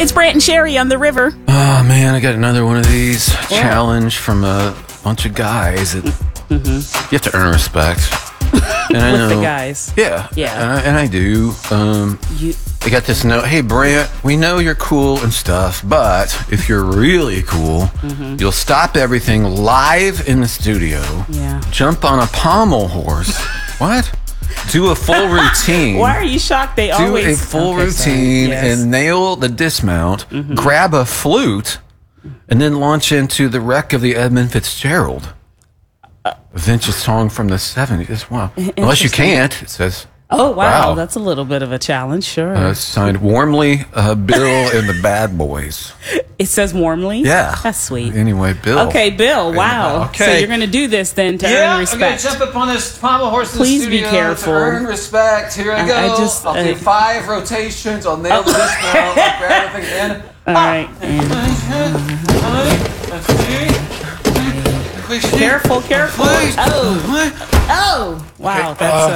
It's Brant and Sherry on the river. Oh man, I got another one of these. Challenge from a bunch of guys. You have to earn respect. And I With know, the guys. Yeah. Yeah. And I do. I got this note. Hey, Brant, we know you're cool and stuff, but if you're really cool, you'll stop everything live in the studio. Yeah. Jump on a pommel horse. What? Do a full routine. Why are you shocked? They Do always a full Okay, sorry. routine Yes. and nail the dismount. Grab a flute, and then launch into the wreck of the Edmund Fitzgerald. A vintage song from the 70s. Wow. Unless you can't, it says. Oh, wow. Wow. That's a little bit of a challenge, sure. Signed warmly, Bill and the Bad Boys. It says warmly? Yeah. That's sweet. Anyway, Bill. Okay, Bill, wow. Okay. So you're going to do this then to earn I'm respect. going to jump up on this pommel horse in Please the be studio careful. to earn respect. Here I go. I'll do 5 rotations. I'll nail the dismount. I'll grab everything in. All right. And careful. Oh. Oh. Wow. That's